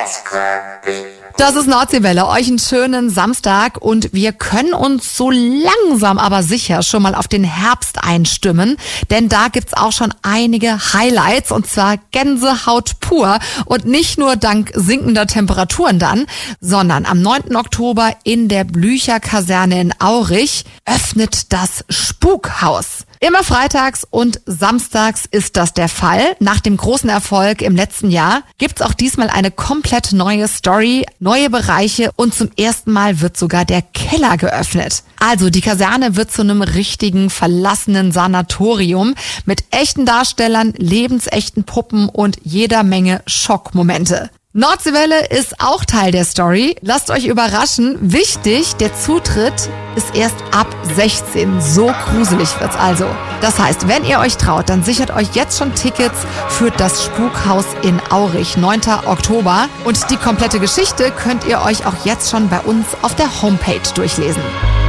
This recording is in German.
Das ist Nordseewelle, euch einen schönen Samstag und wir können uns so langsam aber sicher schon mal auf den Herbst einstimmen, denn da gibt's auch schon einige Highlights und zwar Gänsehaut pur und nicht nur dank sinkender Temperaturen dann, sondern am 9. Oktober in der Blücher-Kaserne in Aurich öffnet das Spukhaus. Immer freitags und samstags ist das der Fall. Nach dem großen Erfolg im letzten Jahr gibt's auch diesmal eine komplett neue Story, neue Bereiche und zum ersten Mal wird sogar der Keller geöffnet. Also die Kaserne wird zu einem richtigen verlassenen Sanatorium mit echten Darstellern, lebensechten Puppen und jeder Menge Schockmomente. Nordseewelle ist auch Teil der Story. Lasst euch überraschen. Wichtig, der Zutritt ist erst ab 16. So gruselig wird's also. Das heißt, wenn ihr euch traut, dann sichert euch jetzt schon Tickets für das Spukhaus in Aurich, 9. Oktober. Und die komplette Geschichte könnt ihr euch auch jetzt schon bei uns auf der Homepage durchlesen.